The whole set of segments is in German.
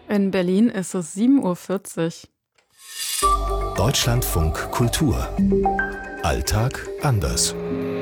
In Berlin ist es 7:40 Uhr. Deutschlandfunk Kultur. Alltag anders.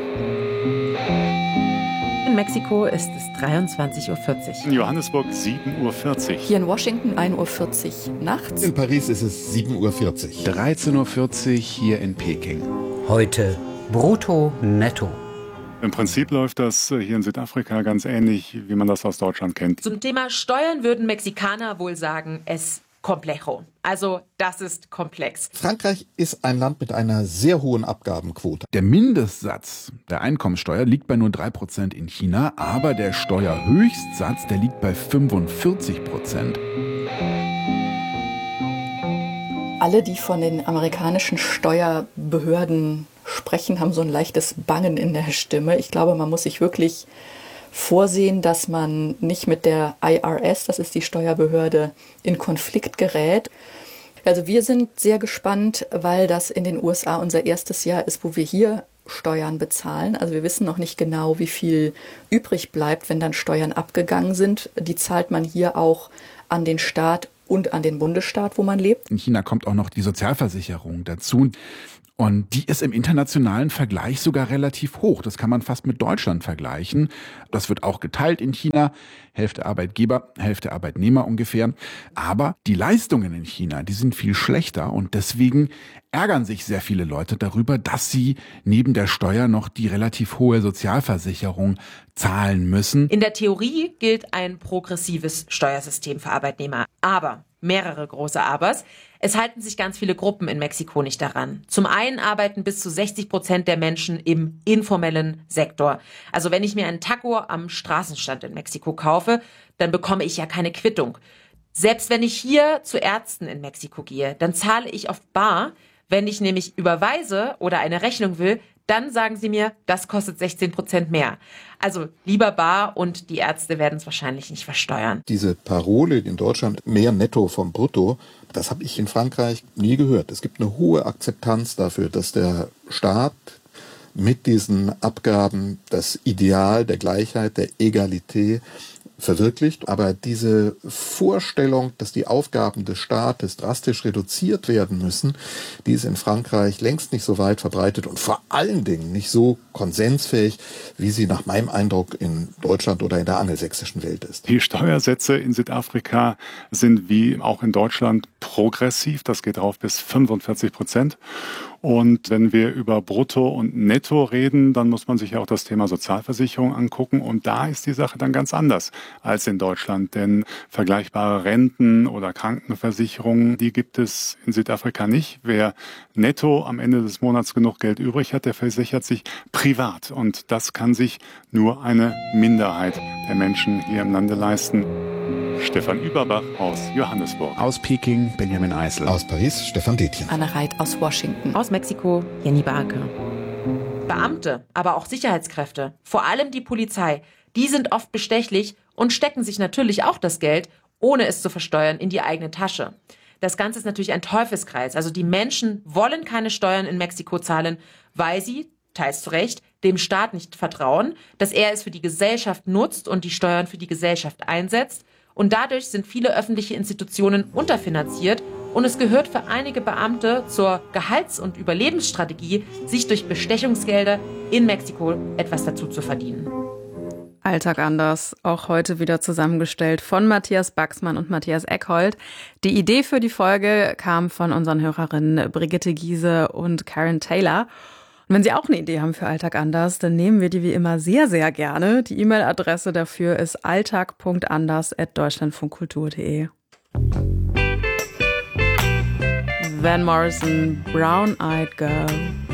In Mexiko ist es 23:40 Uhr. In Johannesburg 7:40 Uhr. Hier in Washington 1:40 Uhr nachts. In Paris ist es 7:40 Uhr. 13:40 Uhr hier in Peking. Heute brutto, netto. Im Prinzip läuft das hier in Südafrika ganz ähnlich, wie man das aus Deutschland kennt. Zum Thema Steuern würden Mexikaner wohl sagen, es complejo. Also das ist komplex. Frankreich ist ein Land mit einer sehr hohen Abgabenquote. Der Mindestsatz der Einkommensteuer liegt bei nur 3% in China, aber der Steuerhöchstsatz, der liegt bei 45%. Alle, die von den amerikanischen Steuerbehörden sprechen, haben so ein leichtes Bangen in der Stimme. Ich glaube, man muss sich wirklich vorsehen, dass man nicht mit der IRS, das ist die Steuerbehörde, in Konflikt gerät. Also wir sind sehr gespannt, weil das in den USA unser erstes Jahr ist, wo wir hier Steuern bezahlen. Also wir wissen noch nicht genau, wie viel übrig bleibt, wenn dann Steuern abgegangen sind. Die zahlt man hier auch an den Staat und an den Bundesstaat, wo man lebt. In China kommt auch noch die Sozialversicherung dazu. Und die ist im internationalen Vergleich sogar relativ hoch. Das kann man fast mit Deutschland vergleichen. Das wird auch geteilt in China. Hälfte Arbeitgeber, Hälfte Arbeitnehmer ungefähr. Aber die Leistungen in China, die sind viel schlechter. Und deswegen ärgern sich sehr viele Leute darüber, dass sie neben der Steuer noch die relativ hohe Sozialversicherung zahlen müssen. In der Theorie gilt ein progressives Steuersystem für Arbeitnehmer. Aber mehrere große Abers. Es halten sich ganz viele Gruppen in Mexiko nicht daran. Zum einen arbeiten bis zu 60% der Menschen im informellen Sektor. Also wenn ich mir einen Taco am Straßenstand in Mexiko kaufe, dann bekomme ich ja keine Quittung. Selbst wenn ich hier zu Ärzten in Mexiko gehe, dann zahle ich oft bar. Wenn ich nämlich überweise oder eine Rechnung will, dann sagen sie mir, das kostet 16% mehr. Also lieber bar und die Ärzte werden es wahrscheinlich nicht versteuern. Diese Parole in Deutschland, mehr netto vom Brutto, das habe ich in Frankreich nie gehört. Es gibt eine hohe Akzeptanz dafür, dass der Staat mit diesen Abgaben das Ideal der Gleichheit, der Egalität verwirklicht. Aber diese Vorstellung, dass die Aufgaben des Staates drastisch reduziert werden müssen, die ist in Frankreich längst nicht so weit verbreitet und vor allen Dingen nicht so konsensfähig, wie sie nach meinem Eindruck in Deutschland oder in der angelsächsischen Welt ist. Die Steuersätze in Südafrika sind wie auch in Deutschland progressiv. Das geht rauf bis 45%. Und wenn wir über Brutto und Netto reden, dann muss man sich ja auch das Thema Sozialversicherung angucken. Und da ist die Sache dann ganz anders als in Deutschland. Denn vergleichbare Renten oder Krankenversicherungen, die gibt es in Südafrika nicht. Wer netto am Ende des Monats genug Geld übrig hat, der versichert sich privat. Und das kann sich nur eine Minderheit der Menschen hier im Lande leisten. Stefan Überbach aus Johannesburg. Aus Peking, Benjamin Eisel. Aus Paris, Stefan Detjen. Anna Reit aus Washington. Aus Mexiko, Jenny Barke. Beamte, aber auch Sicherheitskräfte, vor allem die Polizei, die sind oft bestechlich und stecken sich natürlich auch das Geld, ohne es zu versteuern, in die eigene Tasche. Das Ganze ist natürlich ein Teufelskreis. Also die Menschen wollen keine Steuern in Mexiko zahlen, weil sie, teils zu Recht, dem Staat nicht vertrauen, dass er es für die Gesellschaft nutzt und die Steuern für die Gesellschaft einsetzt. Und dadurch sind viele öffentliche Institutionen unterfinanziert und es gehört für einige Beamte zur Gehalts- und Überlebensstrategie, sich durch Bestechungsgelder in Mexiko etwas dazu zu verdienen. Alltag anders, auch heute wieder zusammengestellt von Matthias Baxmann und Matthias Eckhold. Die Idee für die Folge kam von unseren Hörerinnen Brigitte Giese und Karen Taylor. Und wenn Sie auch eine Idee haben für Alltag anders, dann nehmen wir die wie immer sehr, sehr gerne. Die E-Mail-Adresse dafür ist alltag.anders@deutschlandfunkkultur.de. Van Morrison, Brown Eyed Girl.